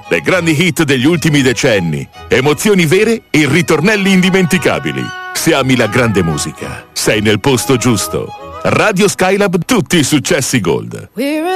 le grandi hit degli ultimi decenni, emozioni vere e ritornelli indimenticabili. Se ami la grande musica, sei nel posto giusto. Radio Skylab, tutti i successi Gold.